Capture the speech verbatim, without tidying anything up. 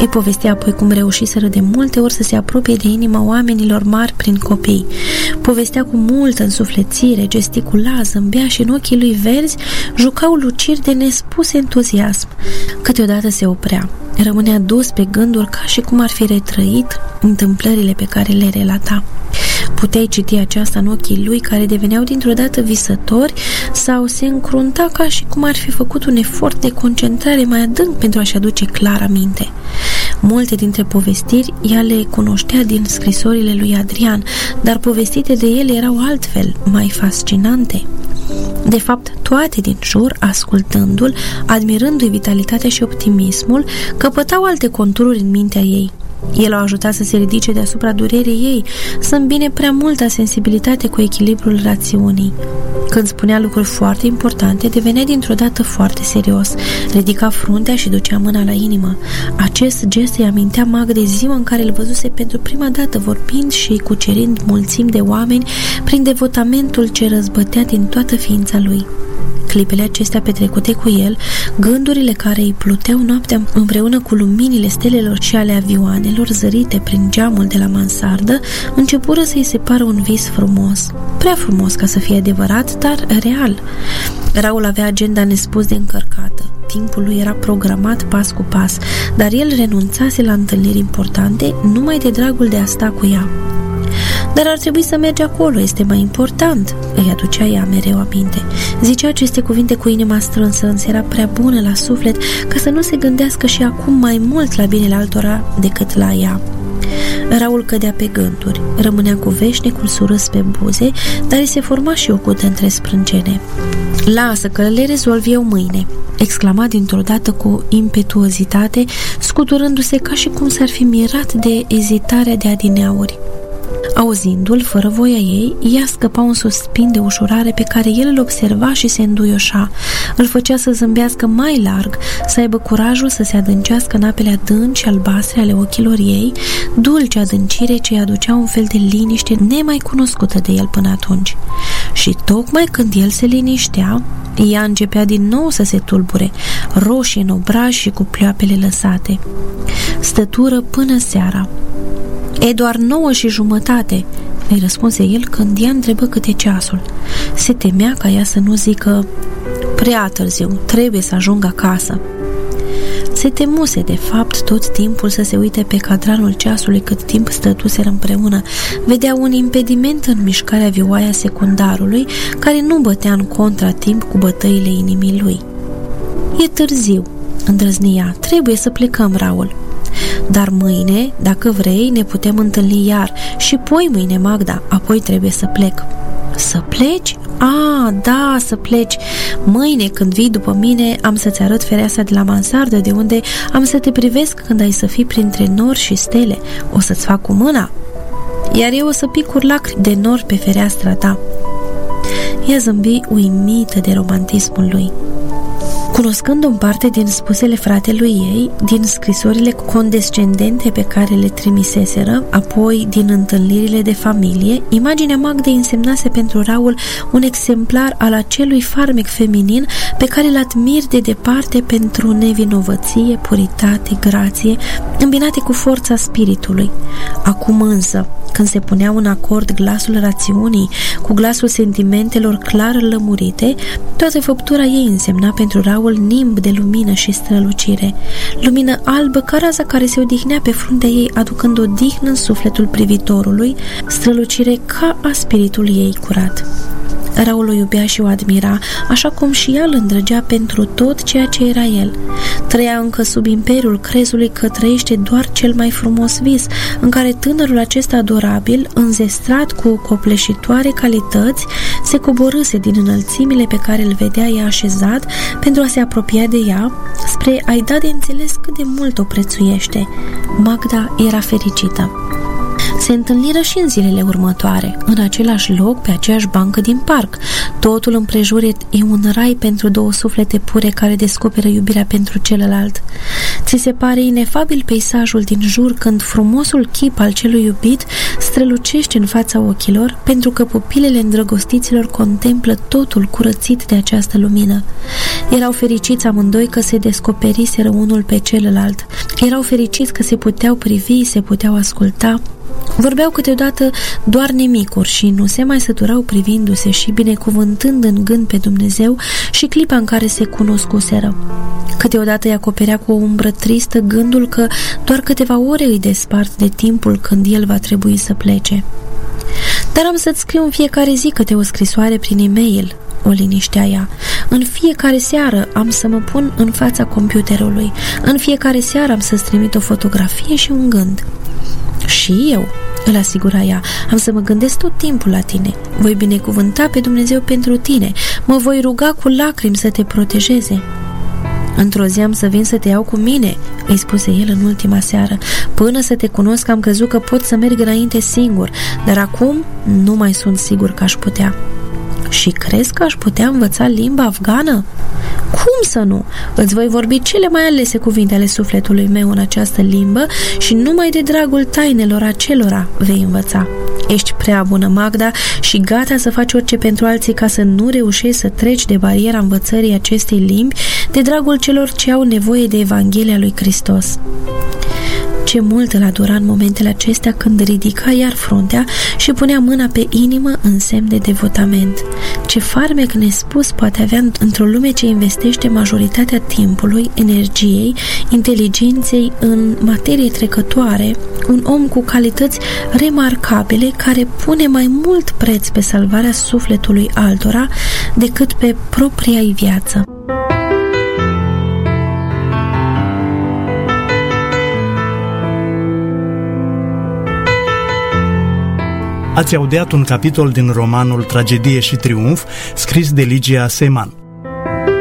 Îi povestea apoi cum reușiseră de multe ori să se apropie de inima oamenilor mari prin copii. Povestea cu multă însuflețire, gesticula, zâmbea și în ochii lui verzi jucau luciri de nespus entuziasm. Câteodată se oprea, rămânea dus pe gânduri ca și cum ar fi retrăit întâmplările pe care le relata. Puteai citi aceasta în ochii lui, care deveneau dintr-o dată visători, sau se încrunta ca și cum ar fi făcut un efort de concentrare mai adânc pentru a-și aduce clar aminte. Multe dintre povestiri ea le cunoștea din scrisorile lui Adrian, dar povestite de el erau altfel, mai fascinante. De fapt, toate din jur, ascultându-l, admirându-i vitalitatea și optimismul, căpătau alte contururi în mintea ei. El o ajuta să se ridice deasupra durerii ei, să îmbine prea multă sensibilitate cu echilibrul rațiunii. Când spunea lucruri foarte importante, devenea dintr-o dată foarte serios, ridica fruntea și ducea mâna la inimă. Acest gest îi amintea Mag de ziua în care îl văzuse pentru prima dată vorbind și cucerind mulțimi de oameni prin devotamentul ce răzbătea din toată ființa lui. Clipele acestea petrecute cu el, gândurile care îi pluteau noaptea împreună cu luminile stelelor și ale avioanelor zărite prin geamul de la mansardă, începură să-i se pară un vis frumos. Prea frumos ca să fie adevărat, dar real. Raul avea agenda nespus de încărcată. Timpul lui era programat pas cu pas, dar el renunțase la întâlniri importante numai de dragul de a sta cu ea. Dar ar trebui să mergi acolo, este mai important, îi aducea ea mereu aminte. Zicea aceste cuvinte cu inima strânsă, însă era prea bună la suflet ca să nu se gândească și acum mai mult la binele altora decât la ea. Raul cădea pe gânduri, rămânea cu veșnicul surâs pe buze, dar îi se forma și o cută între sprâncene. Lasă că le rezolv eu mâine, exclama dintr-o dată cu impetuozitate, scuturându-se ca și cum s-ar fi mirat de ezitarea de adineauri. Auzindu-l, fără voia ei, ea scăpa un suspin de ușurare pe care el îl observa și se înduioșa. Îl făcea să zâmbească mai larg, să aibă curajul să se adâncească în apele adânci și albastre ale ochilor ei, dulce adâncire ce îi aducea un fel de liniște nemai cunoscută de el până atunci. Și tocmai când el se liniștea, ea începea din nou să se tulbure, roșie în obraj și cu pleoapele lăsate. Stătură până seara. E doar nouă și jumătate, îi răspunse el când ea întrebă câte ceasul. Se temea ca ea să nu zică prea târziu, trebuie să ajung acasă. Se temuse, de fapt, tot timpul să se uite pe cadranul ceasului cât timp stătuseră împreună. Vedea un impediment în mișcarea vioaia a secundarului, care nu bătea în contratimp cu bătăile inimii lui. E târziu, îndrăznia, trebuie să plecăm, Raul. Dar mâine, dacă vrei, ne putem întâlni iar și poi mâine, Magda, apoi trebuie să plec. Să pleci? A, da, să pleci. Mâine, când vii după mine, am să-ți arăt fereastra de la mansardă, de unde am să te privesc când ai să fii printre nori și stele. O să-ți fac cu mâna, iar eu o să picur lacrimi de nori pe fereastra ta. Ea zâmbi uimită de romantismul lui. Cunoscând o parte din spusele fratelui ei, din scrisorile condescendente pe care le trimiseseră, apoi din întâlnirile de familie, imaginea Magdei însemnase pentru Raul un exemplar al acelui farmec feminin pe care îl admir de departe pentru nevinovăție, puritate, grație, îmbinate cu forța spiritului. Acum însă, când se puneau în acord glasul rațiunii cu glasul sentimentelor clar lămurite, toată făptura ei însemna pentru Raul nimb de lumină și strălucire, lumină albă ca raza care se odihnea pe fruntea ei, aducând odihnă în sufletul privitorului, strălucire ca a spiritului ei curat. Raul o iubea și o admira, așa cum și ea îl îndrăgea pentru tot ceea ce era el. Trăia încă sub imperiul crezului că trăiește doar cel mai frumos vis, în care tânărul acesta adorabil, înzestrat cu copleșitoare calități, se coborâse din înălțimile pe care îl vedea ea așezat pentru a se apropia de ea, spre a-i da de înțeles cât de mult o prețuiește. Magda era fericită. Se întâlniră și în zilele următoare, în același loc, pe aceeași bancă din parc. Totul împrejur e un rai pentru două suflete pure care descoperă iubirea pentru celălalt. Ți se pare inefabil peisajul din jur când frumosul chip al celui iubit strălucește în fața ochilor, pentru că pupilele îndrăgostiților contemplă totul curățit de această lumină. Erau fericiți amândoi că se descoperiseră unul pe celălalt. Erau fericiți că se puteau privi, se puteau asculta. Vorbeau câteodată doar nemicuri și nu se mai săturau privindu-se și binecuvântând în gând pe Dumnezeu și clipa în care se cunoscuseră. Câteodată îi acoperea cu o umbră tristă gândul că doar câteva ore îi despart de timpul când el va trebui să plece. Dar am să-ți scriu în fiecare zi câte o scrisoare prin e-mail, o liniștea ea. În fiecare seară am să mă pun în fața computerului. În fiecare seară am să-ți trimit o fotografie și un gând. Și eu, îl asigura ea, am să mă gândesc tot timpul la tine. Voi binecuvânta pe Dumnezeu pentru tine. Mă voi ruga cu lacrimi să te protejeze. Într-o zi am să vin să te iau cu mine, îi spuse el în ultima seară. Până să te cunosc am crezut că pot să merg înainte singur, dar acum nu mai sunt sigur că aș putea. Și crezi că aș putea învăța limba afgană? Cum să nu? Îți voi vorbi cele mai alese cuvinte ale sufletului meu în această limbă și numai de dragul tainelor acelora vei învăța. Ești prea bună, Magda, și gata să faci orice pentru alții ca să nu reușești să treci de bariera învățării acestei limbi de dragul celor ce au nevoie de Evanghelia lui Hristos. Ce mult îl adora în momentele acestea când ridica iar fruntea și punea mâna pe inimă în semn de devotament. Ce farmec nespus poate avea într-o lume ce investește majoritatea timpului, energiei, inteligenței în materie trecătoare, un om cu calități remarcabile care pune mai mult preț pe salvarea sufletului altora decât pe propria-i viață. Ați audiat un capitol din romanul Tragedie și triumf, scris de Ligia Seman.